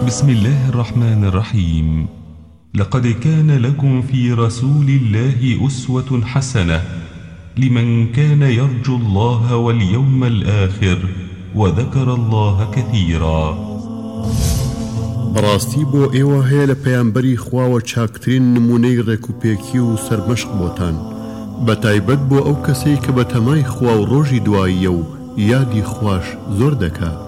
بسم الله الرحمن الرحيم. لقد كان لكم في رسول الله أسوة حسنة لمن كان يرجو الله واليوم الآخر وذكر الله كثيرا. بەڕاستی بۆ ئێوە هەیە لە پەیامبەری خواوە چاکترین نمونەی ڕێکوپێکی و سەرمەشق بۆتان، بەتایبەت بۆ ئەو کەسەی کە بە تەمای خوا و ڕۆژی دواییە و یادی خوش زۆر دەکات.